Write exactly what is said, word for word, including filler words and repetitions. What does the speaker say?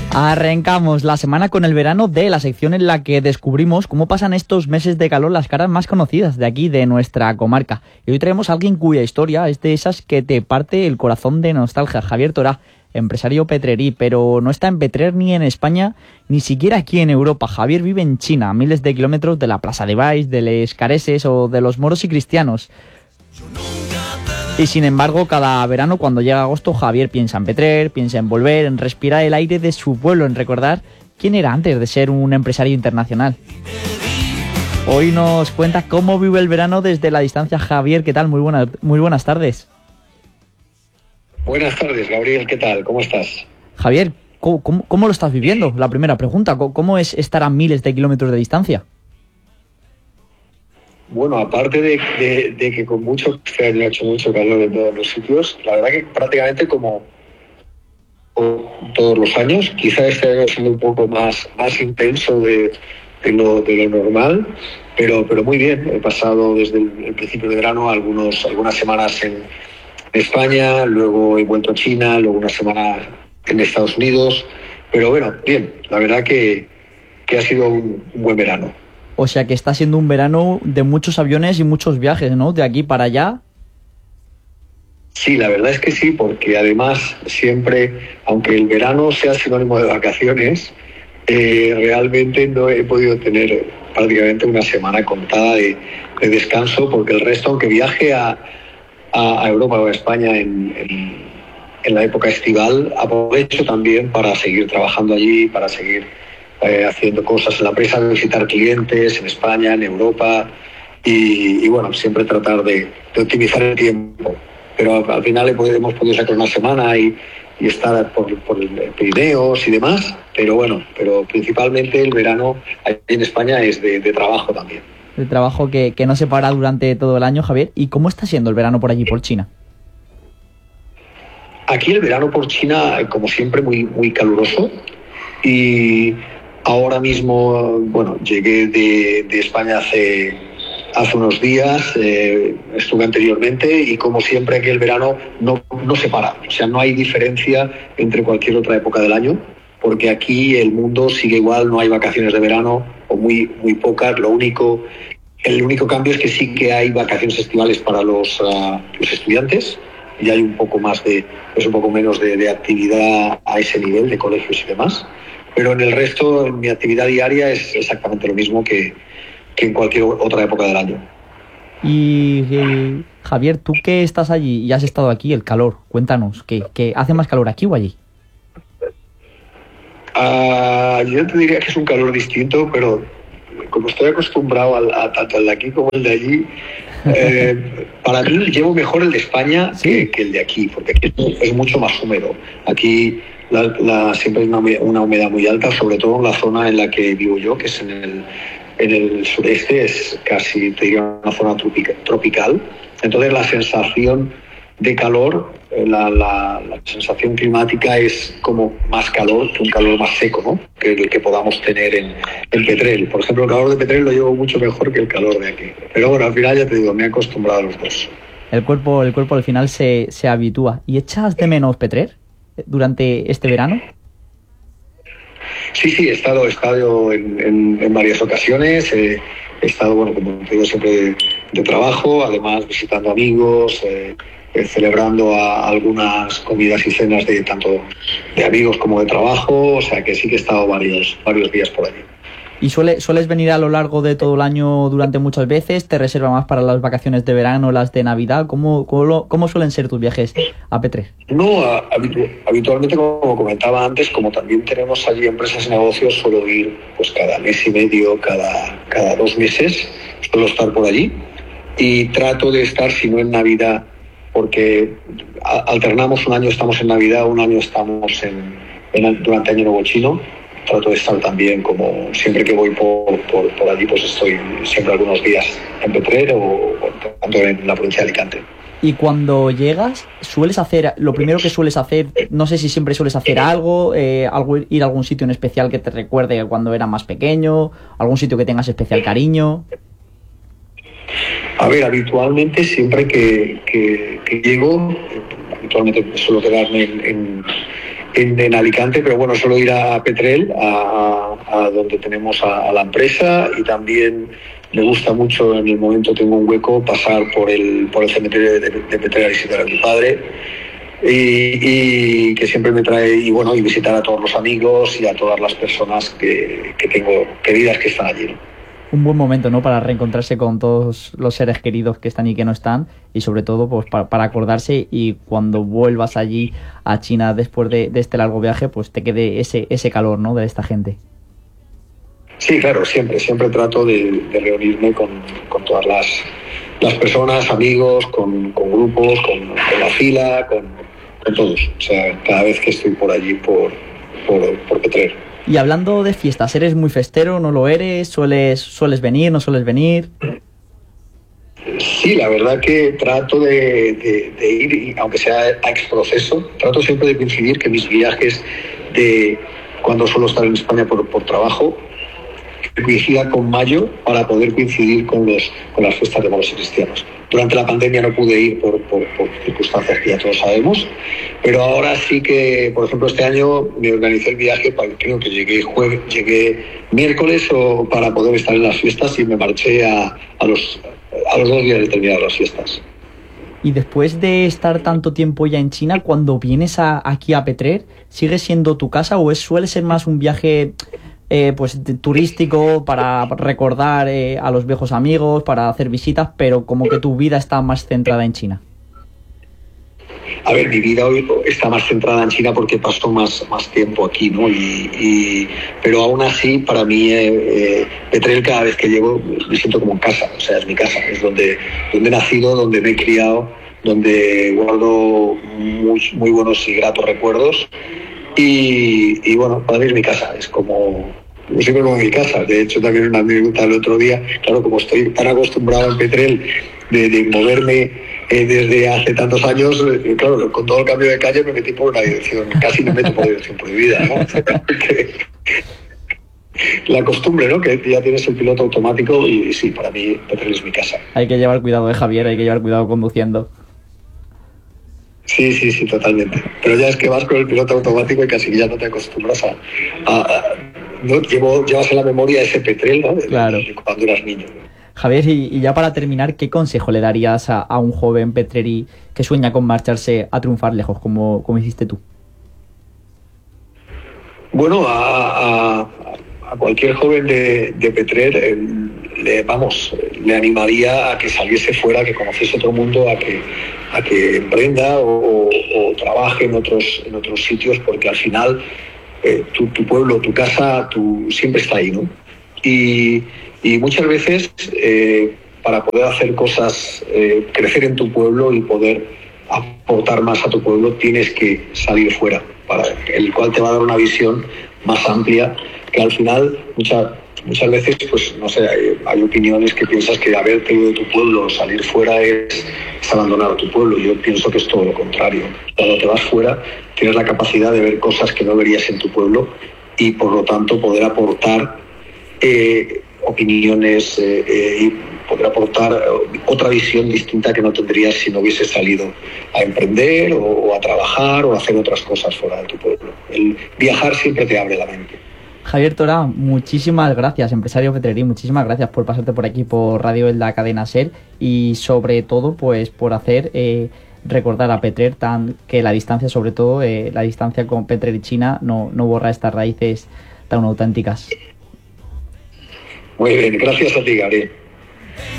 Arrancamos la semana con el verano de la sección en la que descubrimos cómo pasan estos meses de calor las caras más conocidas de aquí, de nuestra comarca. Y hoy traemos a alguien cuya historia es de esas que te parte el corazón de nostalgia. Javier Torá, empresario petrerí, pero no está en Petrer ni en España, ni siquiera aquí en Europa. Javier vive en China, a miles de kilómetros de la Plaza de Baix, de Les Careses o de los moros y cristianos. Y sin embargo, cada verano cuando llega agosto, Javier piensa en Petrer, piensa en volver, en respirar el aire de su pueblo, en recordar quién era antes de ser un empresario internacional. Hoy nos cuenta cómo vive el verano desde la distancia. Javier, ¿qué tal? Muy buenas, muy buenas tardes. Buenas tardes, Gabriel, ¿qué tal? ¿Cómo estás? Javier, ¿cómo, cómo, cómo lo estás viviendo? La primera pregunta, ¿cómo es estar a miles de kilómetros de distancia? Bueno, aparte de, de, de que con mucho este año ha hecho mucho calor en todos los sitios, la verdad que prácticamente como todos los años, quizá este año ha sido un poco más, más intenso de, de, lo, de lo normal, pero, pero muy bien. He pasado desde el, el principio de verano algunos, algunas semanas en España, luego he vuelto a China, luego una semana en Estados Unidos, pero bueno, bien, la verdad que, que ha sido un, un buen verano. O sea que está siendo un verano de muchos aviones y muchos viajes, ¿no? De aquí para allá. Sí, la verdad es que sí, porque además siempre, aunque el verano sea sinónimo de vacaciones, eh, realmente no he podido tener prácticamente una semana contada de, de descanso, porque el resto, aunque viaje a, a, a Europa o a España en, en, en la época estival, aprovecho también para seguir trabajando allí, para seguir Eh, haciendo cosas en la empresa, visitar clientes en España, en Europa y, y bueno, siempre tratar de, de optimizar el tiempo. Pero al, al final hemos podido sacar una semana y, y estar por, por el Pirineos y demás, pero bueno, pero principalmente el verano aquí en España es de, de trabajo también. El trabajo que, que no se para durante todo el año, Javier. ¿Y cómo está siendo el verano por allí, por China? Aquí el verano por China, como siempre, muy, muy caluroso y ahora mismo, bueno, llegué de, de España hace, hace unos días, eh, estuve anteriormente y como siempre aquí el verano no, no se para, o sea, no hay diferencia entre cualquier otra época del año, porque aquí el mundo sigue igual, no hay vacaciones de verano o muy, muy pocas, lo único, el único cambio es que sí que hay vacaciones estivales para los, uh, los estudiantes y hay un poco más de, es un poco menos de, de actividad a ese nivel de colegios y demás. Pero en el resto, en mi actividad diaria es exactamente lo mismo que, que en cualquier otra época del año. Y, y Javier, tú que estás allí y has estado aquí, el calor, cuéntanos, ¿qué, qué hace más calor aquí o allí? Uh, yo te diría que es un calor distinto, pero como estoy acostumbrado a, a tanto el de aquí como el de allí, eh, para mí llevo mejor el de España ¿sí? que, que el de aquí, porque aquí es mucho más húmedo. Aquí La, la, siempre hay una, una humedad muy alta, sobre todo en la zona en la que vivo yo, que es en el, en el sureste, es casi, te diría, una zona tropical, tropical. Entonces la sensación de calor, la, la, la sensación climática es como más calor, que un calor más seco, ¿no? Que el que podamos tener en, en Petrer. Por ejemplo, el calor de Petrer lo llevo mucho mejor que el calor de aquí. Pero bueno, al final ya te digo, me he acostumbrado a los dos. El cuerpo, el cuerpo al final se, se habitúa. ¿Y echas de menos Petrer durante este verano? Sí, sí, he estado, he estado en, en, en varias ocasiones, eh, he estado, bueno, como te digo, siempre de, de trabajo, además visitando amigos, eh, eh, celebrando a, algunas comidas y cenas de tanto de amigos como de trabajo, o sea que sí que he estado varios, varios días por allí. ¿Y suele, sueles venir a lo largo de todo el año durante muchas veces? ¿Te reserva más para las vacaciones de verano, las de Navidad? ¿Cómo, cómo, cómo suelen ser tus viajes a Petrer? No, habitu- habitualmente, como comentaba antes, como también tenemos allí empresas y negocios, suelo ir pues cada mes y medio, cada, cada dos meses, suelo estar por allí y trato de estar, si no en Navidad, porque a- alternamos, un año estamos en Navidad, un año estamos en, en durante Año Nuevo Chino. Trato de estar también, como siempre que voy por, por, por allí, pues estoy siempre algunos días en Petrer o, o tanto en la provincia de Alicante. Y cuando llegas, sueles hacer, lo primero que sueles hacer, no sé si siempre sueles hacer algo, eh, algo ir a algún sitio en especial que te recuerde cuando era más pequeño, algún sitio que tengas especial cariño. A ver, habitualmente siempre que, que, que llego, habitualmente suelo quedarme en, en en, en Alicante, pero bueno, suelo ir a Petrel, a, a donde tenemos a, a la empresa, y también me gusta mucho, en el momento tengo un hueco, pasar por el, por el cementerio de, de Petrel a visitar a mi padre, y, y que siempre me trae, y bueno, y visitar a todos los amigos y a todas las personas que, que tengo queridas que están allí, ¿no? Un buen momento, ¿no?, para reencontrarse con todos los seres queridos que están y que no están, y sobre todo pues para, para acordarse, y cuando vuelvas allí a China después de, de este largo viaje, pues te quede ese ese calor, ¿no?, de esta gente. Sí, claro, siempre, siempre trato de, de reunirme con, con todas las, las personas, amigos, con, con grupos, con, con la fila, con, con todos. O sea, cada vez que estoy por allí, por, por, por Petrel. Y hablando de fiestas, ¿eres muy festero, no lo eres? ¿Sueles, sueles venir, no sueles venir? Sí, la verdad que trato de, de, de ir, aunque sea a exproceso, trato siempre de coincidir que mis viajes de cuando suelo estar en España por, por trabajo, que coincida con mayo para poder coincidir con, los, con las fiestas de moros y cristianos. Durante la pandemia no pude ir por, por, por circunstancias que ya todos sabemos, pero ahora sí que, por ejemplo, este año me organicé el viaje, para, creo que llegué jueves, llegué miércoles o para poder estar en las fiestas, y me marché a, a, los, a los dos días de terminar las fiestas. Y después de estar tanto tiempo ya en China, cuando vienes a, aquí a Petrer, ¿sigue siendo tu casa o es, suele ser más un viaje eh, pues de, turístico para recordar eh, a los viejos amigos, para hacer visitas, pero como que tu vida está más centrada en China? A ver, mi vida hoy está más centrada en China porque paso más, más tiempo aquí, ¿no? Y, y, pero aún así, para mí, eh, eh, Petrel, cada vez que llego, me siento como en casa. O sea, es mi casa, es donde, donde he nacido, donde me he criado, donde guardo muy, muy buenos y gratos recuerdos. Y, y bueno, para mí es mi casa, es como... Yo siempre como en mi casa. De hecho, también una anécdota el otro día, claro, como estoy tan acostumbrado en Petrel de, de moverme eh, desde hace tantos años, eh, claro, con todo el cambio de calle me metí por una dirección, casi me meto por dirección prohibida, ¿no? Porque la costumbre, ¿no?, que ya tienes el piloto automático, y sí, para mí Petrel es mi casa. Hay que llevar cuidado, eh, Javier, hay que llevar cuidado conduciendo. Sí, sí, sí, totalmente. Pero ya es que vas con el piloto automático y casi ya no te acostumbras a... a, a no, llevo, llevas en la memoria ese Petrel, ¿no?, de, claro, de cuando eras niño. Javier, y, y ya para terminar, ¿qué consejo le darías a, a un joven petrerí que sueña con marcharse a triunfar lejos, como, como hiciste tú? Bueno, a, a, a cualquier joven de, de Petrer, eh, le, vamos, le animaría a que saliese fuera, que conociese otro mundo, a que, a que emprenda o, o, o trabaje en otros, en otros sitios, porque al final eh, tu, tu pueblo, tu casa, tu, siempre está ahí, ¿no? Y, y muchas veces, eh, para poder hacer cosas, eh, crecer en tu pueblo y poder aportar más a tu pueblo, tienes que salir fuera, para el cual te va a dar una visión más amplia, que al final muchas muchas veces, pues no sé, hay, hay opiniones que piensas que haberte ido de tu pueblo, salir fuera es, es abandonar a tu pueblo. Yo pienso que es todo lo contrario. Cuando te vas fuera tienes la capacidad de ver cosas que no verías en tu pueblo, y por lo tanto poder aportar eh, opiniones eh, eh, y poder aportar otra visión distinta que no tendrías si no hubieses salido a emprender o, o a trabajar o a hacer otras cosas fuera de tu pueblo. El viajar siempre te abre la mente. Javier Tora, muchísimas gracias, empresario petrerí, muchísimas gracias por pasarte por aquí por Radio El La Cadena SER, y sobre todo pues por hacer eh, recordar a Petrer, tan que la distancia, sobre todo eh, la distancia con Petrer y China, no, no borra estas raíces tan auténticas. Muy bien, gracias a ti, Gabriel.